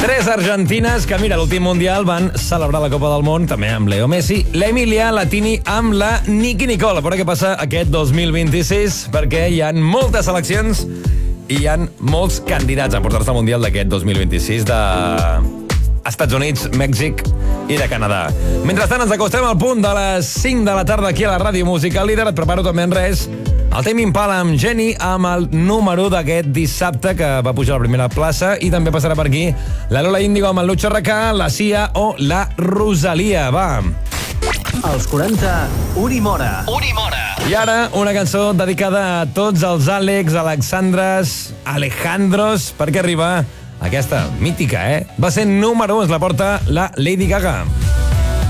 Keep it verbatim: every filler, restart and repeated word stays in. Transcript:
Tres argentines que, mira, l'últim Mundial van celebrar la Copa del Món, també amb Leo Messi, l'Emilia Latini amb la Nicki Nicole. A veure què passa aquest dos mil vint-i-sis, perquè hi ha moltes seleccions i hi ha molts candidats a portar-se al Mundial d'aquest dos mil vint-i-sis de Estats Units, Mèxic i de Canadà. Mentrestant, ens acostem al punt de les cinc de la tarda aquí a la Ràdio Música Líder. Et preparo també en res el Tame Impala amb Jenny, amb el número d'aquest dissabte, que va pujar a la primera plaça, i també passarà per aquí la Lola Índigo amb el Lucho Racà, la Sia o la Rosalia. Va. Els quaranta, Unimora. Unimora. I ara, una cançó dedicada a tots els Àlex, Alexandres, Alejandros, perquè arriba aquesta mítica, eh? Va ser número u, ens la porta la Lady Gaga.